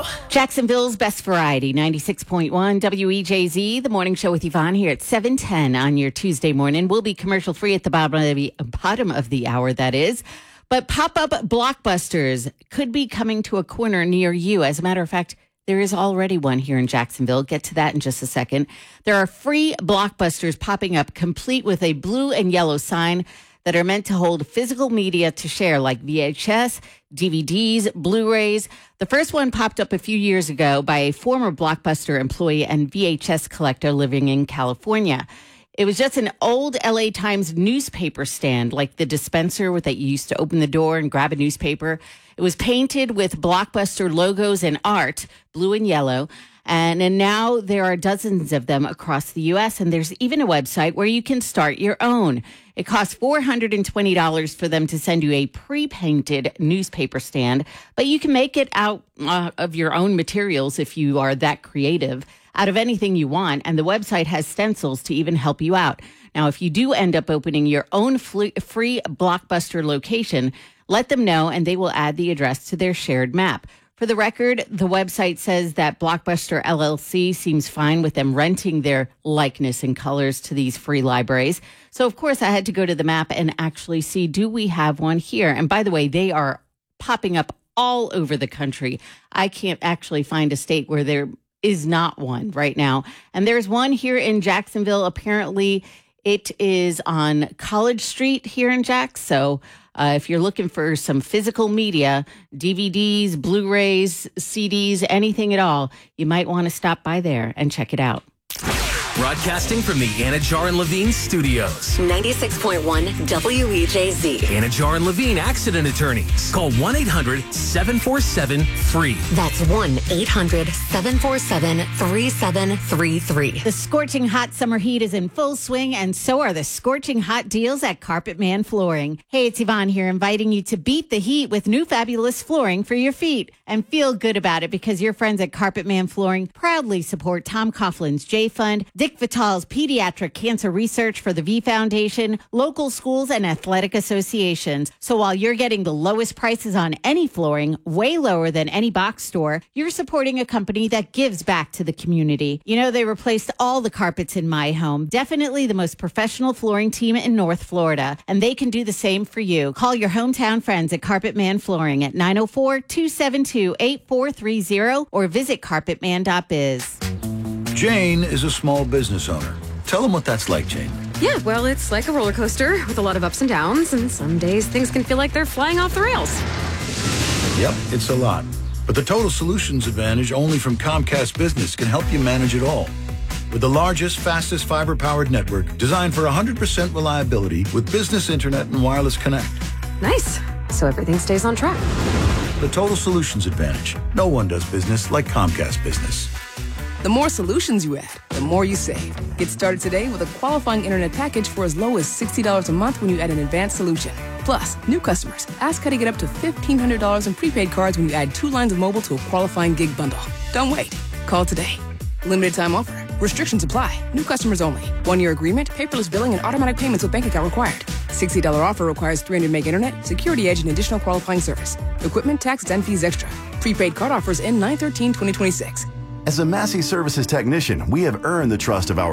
Jacksonville's best variety, 96.1 WEJZ, the morning show with Yvonne here at 7:10 on your Tuesday morning. We'll be commercial free at the bottom of the hour, that is. But pop-up Blockbusters could be coming to a corner near you. As a matter of fact, there is already one here in Jacksonville. Get to that in just a second. There are free Blockbusters popping up, complete with a blue and yellow sign that are meant to hold physical media to share, like VHS, DVDs, Blu-rays. The first one popped up a few years ago by a former Blockbuster employee and VHS collector living in California. It was just an old LA Times newspaper stand, like the dispenser that you used to open the door and grab a newspaper. It was painted with Blockbuster logos and art, blue and yellow. And now there are dozens of them across the U.S., and there's even a website where you can start your own. It costs $420 for them to send you a pre-painted newspaper stand, but you can make it out of your own materials if you are that creative, out of anything you want, and the website has stencils to even help you out. Now, if you do end up opening your own free Blockbuster location, let them know, and they will add the address to their shared map. For the record, the website says that Blockbuster LLC seems fine with them renting their likeness and colors to these free libraries. So, of course, I had to go to the map and actually see, do we have one here? And by the way, they are popping up all over the country. I can't actually find a state where there is not one right now. And there's one here in Jacksonville. Apparently, it is on College Street here in Jax. So if you're looking for some physical media, DVDs, Blu-rays, CDs, anything at all, you might want to stop by there and check it out. Broadcasting from the Anajar and Levine studios. 96.1 WEJZ. Anajar and Levine accident attorneys. Call 1-800-747-FREE. That's 1-800-747-3733. The scorching hot summer heat is in full swing, and so are the scorching hot deals at Carpet Man Flooring. Hey, it's Yvonne here, inviting you to beat the heat with new fabulous flooring for your feet. And feel good about it, because your friends at Carpet Man Flooring proudly support Tom Coughlin's J Fund, Dick Vitale's Pediatric Cancer Research for the V Foundation, local schools, and athletic associations. So while you're getting the lowest prices on any flooring, way lower than any box store, you're supporting a company that gives back to the community. You know, they replaced all the carpets in my home. Definitely the most professional flooring team in North Florida, and they can do the same for you. Call your hometown friends at Carpet Man Flooring at 904-272-8430 or visit carpetman.biz. Jane is a small business owner. Tell them what that's like, Jane. Yeah, well, it's like a roller coaster with a lot of ups and downs, and some days things can feel like they're flying off the rails. Yep, it's a lot. But the Total Solutions Advantage only from Comcast Business can help you manage it all. With the largest, fastest fiber-powered network designed for 100% reliability with business internet and wireless connect. Nice. So everything stays on track. The Total Solutions Advantage. No one does business like Comcast Business. The more solutions you add, the more you save. Get started today with a qualifying internet package for as low as $60 a month when you add an advanced solution. Plus, new customers, ask how to get up to $1,500 in prepaid cards when you add 2 lines of mobile to a qualifying gig bundle. Don't wait. Call today. Limited time offer. Restrictions apply. New customers only. 1-year agreement, paperless billing, and automatic payments with bank account required. $60 offer requires 300 meg internet, security edge, and additional qualifying service. Equipment, tax, and fees extra. Prepaid card offers end 9/13/2026. As a Massey Services technician, we have earned the trust of our